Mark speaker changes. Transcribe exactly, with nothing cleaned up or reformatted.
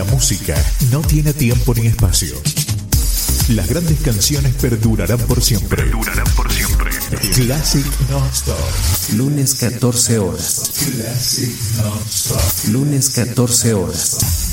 Speaker 1: música no tiene tiempo ni espacio. Las grandes canciones perdurarán por siempre. Perdurarán por siempre. Classic Non-Stop.
Speaker 2: Lunes catorce horas.
Speaker 1: Classic Non-Stop.
Speaker 2: Lunes catorce horas.